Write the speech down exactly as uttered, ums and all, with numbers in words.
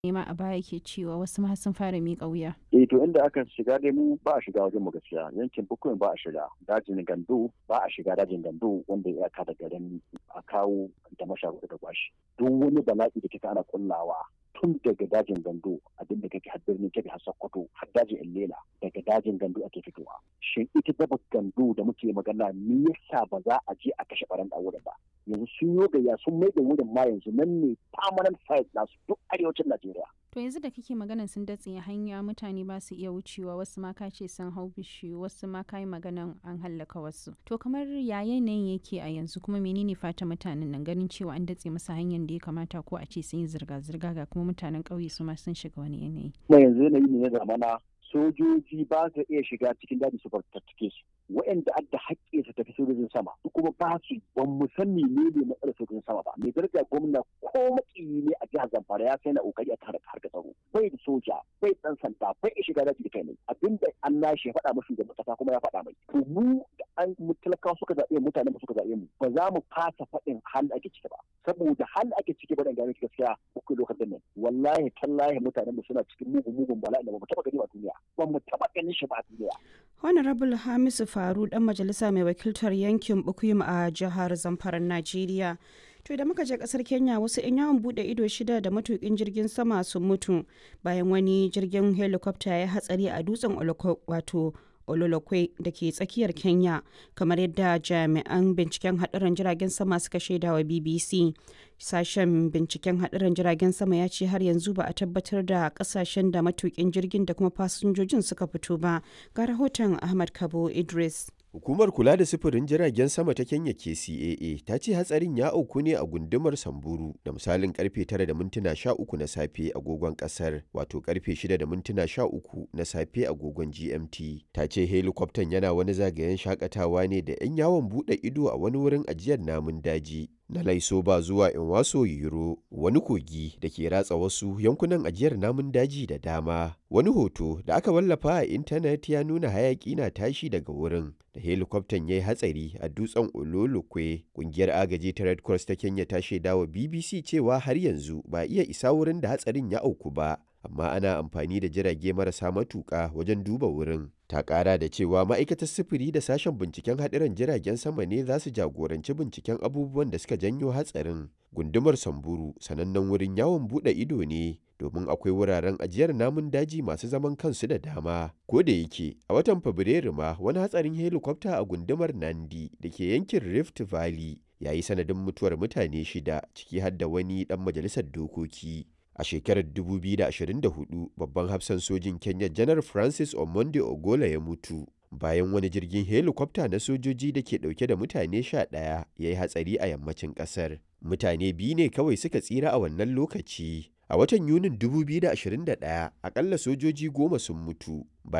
nema a baya ke cewa wasu ma sun fara miƙa wuya. Eh to inda aka shiga dai mu ba a shiga wajen mu gaskiya, yankin Bukuyin ba a shiga, dajin Gando ba a shiga dajin Gando wanda ya iyaka da garin Akawu da Masharuɗa da Gwashi. Duk wani bala'i da kika ana kullawa tun daga dajin Gando abin da kake har birnin Kebbi har Sokoto har dajin Illela daga dajin Gando ake fitowa. Shin ita daba Gando da muke magana me yasa ba za a je a kashe ɓaran da wurin ba? Yanzu sun yi gayya sun mai da wurin ma yanzu nan ne permanent site nasu duk arewacin Najeriya. To yanzu da kake maganan sun datse hanya mutane ba su iya wucewa wasu ma ka ce sun hau bishiyu wasu ma ka yi maganan an hallaka wasu. To kamar ya yanayin yake a yanzu kuma menene fata mutanen nan ganin cewa an datse masa hanyar da ya kamata ko a ce sun yi zirga-zirga ga kuma mutanen ƙauye su ma sun shiga wani yanayi. Kuma yanzu yanayi ne na zamana sojoji ba su iya shiga cikin daji su fartattake su. Waɗanda adda haƙƙi su tafi sojojin sama su kuma ba su ban mu san ne ne matsalar sojojin sama ba. Mai daraja gwamna ko maƙiyi ne a jihar Zamfara ya sai na ƙoƙari a tare harka tsaro. Bai da soja, bai ɗan sanda, bai iya shiga daji da kai ne. Abinda an lashe ya faɗa mashi da ƙasa kuma ya faɗa mai. To mu da an mu talakawa suka zaɓe mu mutanen mu suka zaɓe mu ba za mu fasa faɗin halin ake ciki ba. Saboda halin ake ciki ba dan gane gaskiya uku lokacin nan. Wallahi tallahi mutanen mu suna cikin mugun mugun bala'i da ba mu taɓa gani ba duniya. Ba mu taɓa ganin shi ba a duniya. Honorable Hamisu Faru dan majalisa mai wakiltar yankin Bukuyum a jihar Zamfara Najeriya. To da muka je kasar Kenya wasu 'yan yawon bude ido shida da matukin jirgin sama sun mutu bayan wani jirgin helicopter ya hatsari a dutsen wato Ololokwe da ke tsakiyar Kenya kamar yadda jami'an binciken haɗarin jiragen sama suka shaida wa B B C. Sashen binciken haɗarin jiragen sama ya ce har yanzu ba a tabbatar da ƙasashen da matukin jirgin da kuma fasinjojin suka fito ba. Ga rahoton Ahmad Kabo Idris. Hukumar kula da sufurin jiragen sama ta Kenya K C A A ta ce hatsarin ya auku ne a gundumar Samburu da misalin karfe tara da mintuna sha uku na safe agogon kasar wato karfe shida da mintuna sha uku na safe agogon G M T. Ta ce helikwaftan yana wani zagayen shakatawa ne da 'yan yawon bude ido a wani wurin ajiyar namun daji na Laisoba zuwa Inwaso Yiro, wani kogi da ke ratsa wasu yankunan ajiyar namun daji da dama. Wani hoto da aka wallafa a intanet ya nuna hayaki na tashi daga wurin da helikwaftan ya yi hatsari a dutsen Ololokwe. Kungiyar agaji ta Red Cross ta Kenya ta shaidawa B B C cewa har yanzu ba iya isa wurin da hatsarin ya auku ba, amma ana amfani da jirage marasa matuƙa wajen duba wurin. Ta ƙara da cewa ma'aikatar sufuri da sashen binciken haɗuran jiragen sama ne za su jagoranci binciken abubuwan da suka janyo hatsarin. Gundumar Samburu sanannen wurin yawon buɗe ido ne domin akwai wuraren ajiyar namun daji masu zaman kansu da dama. Ko da yake a watan Fabrairu ma wani hatsarin helikwafta a gundumar Nandi da ke yankin Rift Valley ya yi sanadin mutuwar mutane shida ciki har da wani ɗan majalisar dokoki. A shekarar dubu biyu da ashirin da hudu, babban hafsan sojin Kenya Janar Francis Omonde Ogola ya mutu bayan wani jirgin helikwafta na sojoji da ke dauke da mutane sha ɗaya ya yi hatsari a yammacin ƙasar. Mutane biyu ne kawai suka tsira a wannan lokaci. A watan Yunin dubu biyu da ashirin da ɗaya, akalla sojoji goma sun mutu